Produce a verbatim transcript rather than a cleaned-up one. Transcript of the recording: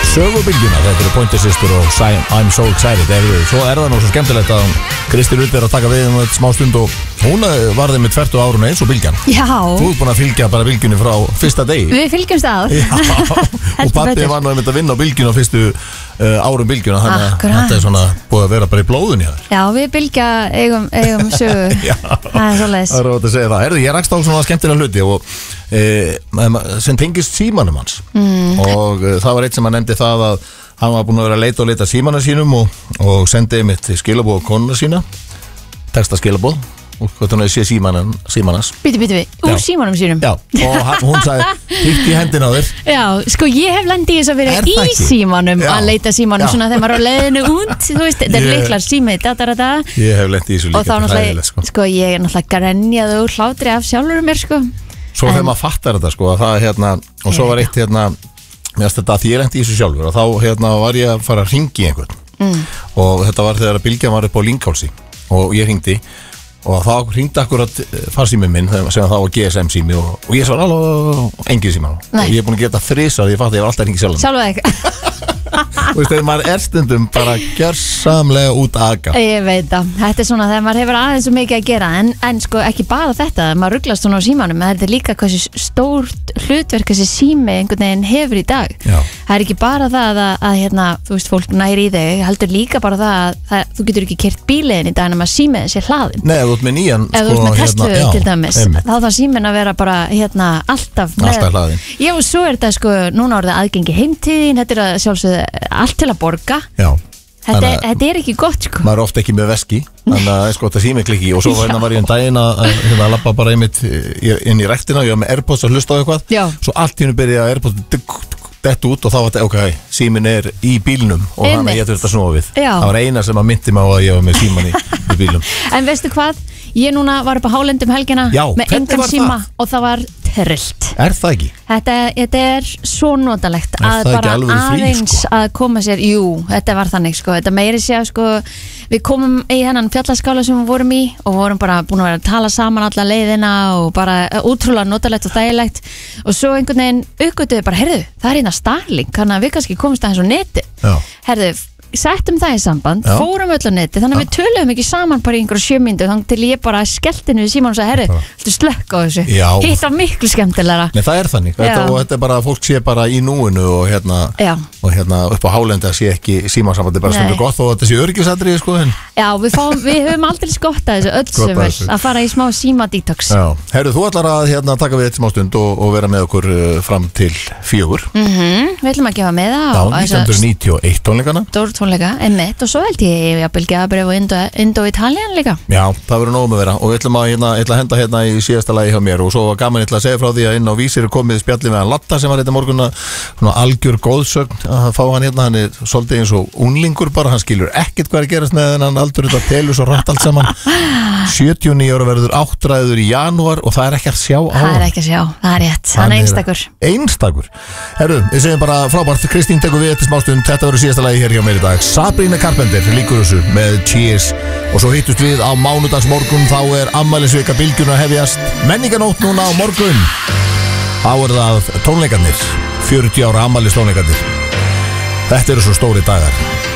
sögubylgjuna. Þetta eru Pointer Sisters og I'm So Excited. Svo er það nú svo skemmtilegt að Kristín Rutt er að taka við um þetta smá stund og hún var þeim með tvertu áruna eins og bylgjan. Já. Þú ert búin að fylgja bara bylgjunni frá fyrsta degi. Við fylgjumst að. Já, og pappi var nú einmitt að vinna á bylgjuna á fyrstu uh, árum bylgjuna, þannig að þetta er svona búið að vera bara í blóðunni hér. Já, við bylgja eigum, eigum sögu. Já, það er svoleiðis. Það er rót að segja það. Herðu, ég rakst á svona skemmtilega hluti og uh, sem tengist símanum hans mm. og uh, það var eitt sem hann nefndi það að hann var búin að vera að leita og leita símana sínum og, og sendi mitt skilabóð á konuna sína, texta skilabóð og hvað hún hefði sé símanan, símanas. Býtu, býtu við, úr símanum sínum. Já, og hann, hún sagði, hitt í hendina á þér. Já, sko ég hef lendið þess að vera í símanum að leita símanum Já. Svona þegar maður á leiðinu út, þú veist, þetta er leiklar símið, da, da, da. Ég hef lendið í þessu líka. Og þá náttúrulega, sko. sko, ég er náttúrulega grenjað og hlátri af sjálfur mér, sko. Svo þegar maður fattar þetta, sko, að það er hérna, og svo var eitt hérna, mér finnst þetta að ég lendi í þessu sjálfur og þá hérna var ég að fara að ringi einhvern mm. og þetta var þegar að bylgjan var upp á Lynghálsi og ég ringdi og þá ringdi akkurat farsíminn minn sem þá var G S M sími og, og ég svar alveg engin síma og ég er búin að geta þrisað, ég fatt að ég var alltaf að ringi sjálf Sjálf ekki Þú veist, þegar maður er stundum bara gjörsamlega út aga. Ég veit það, þetta er svona þegar maður hefur aðeins svo mikið að gera en, en sko ekki bara þetta, maður ruglast svona á símanum en þetta er líka hversu stórt hlutverk þessi sími einhvern veginn hefur í dag. Já. Það er ekki bara það að, að hérna, þú veist, fólk næri í þig heldur líka bara það að það, þú getur ekki kert bíliðin í dag en að símið sé hlaðin. Nei, ef þú ert með nýjan Ef þú ert með testlöðu til dæmis þá þarf síminn að vera bara hérna, alltaf, alltaf hlaðin. Já, og svo er þetta sko, núna orðið aðgengi heimtíðin, þetta er að sjálfsögðu allt til að borga. Já. Þetta er, þetta er ekki gott sko. Maður er ofta ekki með veski þannig að það er sko að sími klikki og svo hérna var ég um daginn að hérna að labba bara einmitt inn í ræktina, ég var með Airpods að hlusta á eitthvað. Já. Svo allt hérna byrja að Airpods dett út og þá var þetta, ok, símin er í bílnum og þannig að ég þurfti að snúa við. Já. Það var eina sem að myndi mig á að ég var með síman í, í bílnum. En veistu hvað, ég núna var upp á Hálendum helgina Já, með engan síma það? Og það var trillt. Er það ekki? Þetta, þetta er svo notalegt er að bara aðeins frí, sko? Að koma sér, jú, þetta var þannig sko, þetta meiri sé að sko, við komum í hennan fjallaskála sem við vorum í og vorum bara búin að vera að tala saman alla leiðina og bara útrúlega notalegt og þægilegt og svo einhvern veginn uppgötuðu bara, heyrðu, það er hérna Starlink, þannig að við kannski komumst aðeins á neti. Já. Heyrðu, settum það í samband, Já. Fórum öll á neti þannig að Já. Við töluðum ekki saman bara í einhverju sjö mínútur þannig til ég bara skelltinu við síman og sagði, herru, viltu slökk á þessu? Hitt var miklu skemmtilegra. Nei, það er þannig þetta, og þetta er bara að fólk sé bara í núinu og hérna, og hérna upp á Hálendi að sé ekki símansambandi bara stundu gott og þetta sé öryggisatriði sko en. Já, við, fáum, við höfum aldrei skott að þessu öll sem vel að fara í smá síma-detox. Herru, þú ætlar að hérna, taka við eitt smá stund og, og vera með okkur uh, fram til fjögur. Mm-hmm. Við ætlum að gefa með það á nítján hundruð níutíu og eitt tónleikana. Tónleika, emitt, og svo held ég að bylgja að brefa Indo, Indo Italian líka. Já, það verður nóg með vera og við ætlum að, hérna, ætla að henda hérna í síðasta lagi hjá mér og svo var gaman ætla að segja frá því að inn á Vísir er komið spjallið með hann Latta sem var hérna morgun svona algjör góðsögn að fá hann hérna, hann er svolítið eins og unglingur bara, hann skilur ekkert hvað er að gerast með þennan aldur þetta telur svo rætt allt saman sjötíu og níu ára verður áttræður í janúar og það er ekki að sjá á það er ekki að sjá, það er rétt, hann er einstakur einstakur, herru, við segjum bara frábært Kristín tekur við eftir smástund, þetta verður síðasta lagi hér hjá mér í dag, Sabrina Carpenter líkur þessu með Cheers og svo hittust við á mánudagsmorgun, þá er afmælisvika bylgjuna hefjast, menninganótt núna á morgun, þá er það tónleikarnir, fjörutíu ára afmælistónleikarnir, þetta eru svo stóri dagar.